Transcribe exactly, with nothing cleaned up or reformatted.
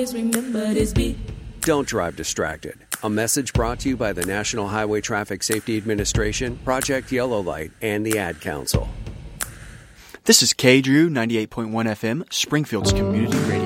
always remember this beat. Don't drive distracted. A message brought to you by the National Highway Traffic Safety Administration, Project Yellow Light, and the Ad Council. This is K Drew, ninety-eight point one F M, Springfield's community radio.